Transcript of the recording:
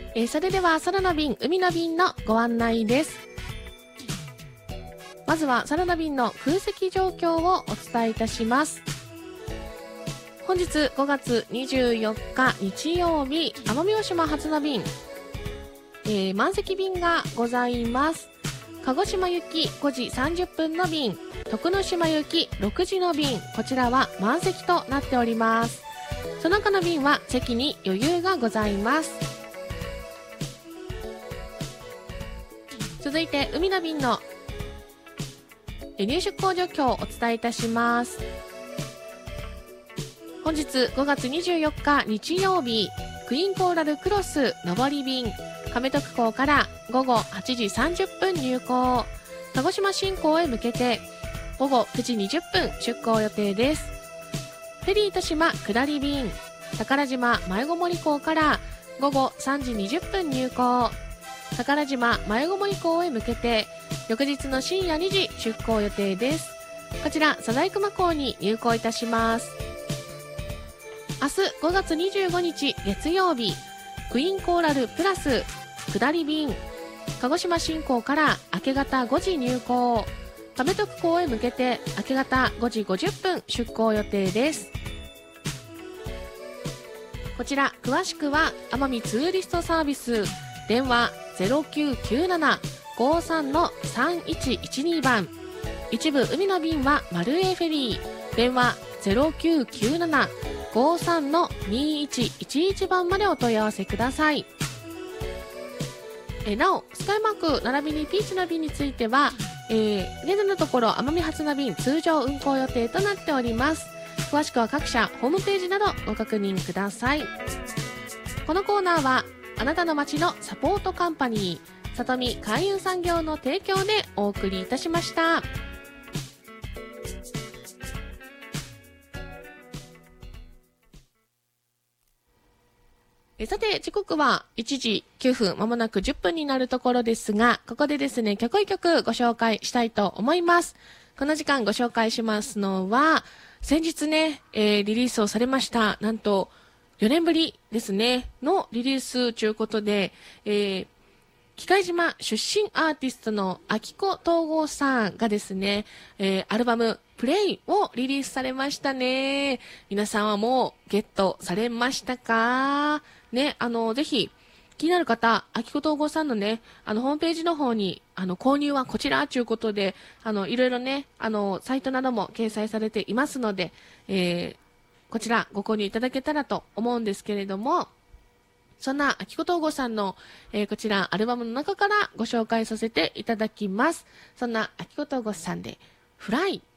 それでは空の便、海の便のご案内です。まずは空の便の空席状況をお伝えいたします。本日5月24日日曜日、奄美大島発の便、満席便がございます。鹿児島行き5時30分の便、徳之島行き6時の便、こちらは満席となっております。その他の便は席に余裕がございます。続いて海の便の入出港状況をお伝えいたします。本日5月24日日曜日、クイーンコーラルクロス上り便、亀徳港から午後8時30分入港、鹿児島新港へ向けて午後9時20分出港予定です。フェリー豊島下り便、宝島前ごもり港から午後3時20分入港、宝島前ごもり港へ向けて翌日の深夜2時出港予定です。こちら佐代熊港に入港いたします。明日5月25日月曜日、クイーンコーラルプラス下り便、鹿児島新港から明け方5時入港、亀徳港へ向けて明け方5時50分出港予定です。こちら詳しくは奄美ツーリストサービス、電話 0997-53-3112 番、一部海の便はマルエフェリー、電話 0997-53-2111 番までお問い合わせください。なおスカイマーク並びにピーチの便については、現在のところ奄美発の便通常運航予定となっております。詳しくは各社ホームページなどご確認ください。このコーナーはあなたの街のサポートカンパニーさとみ海運産業の提供でお送りいたしました。さて時刻は1時9分、まもなく10分になるところですが、ここでですね、曲ご紹介したいと思います。この時間ご紹介しますのは、先日ね、リリースをされました、なんと4年ぶりですねのリリースということで、喜界島出身アーティストの秋子東郷さんがですね、アルバムプレイをリリースされましたね。皆さんはもうゲットされましたかね。ぜひ気になる方、秋子東郷さんのね、ホームページの方に購入はこちらということで、いろいろね、サイトなども掲載されていますので、こちらご購入いただけたらと思うんですけれども、そんな秋子東郷さんの、こちらアルバムの中からご紹介させていただきます。そんな秋子東郷さんでフライ。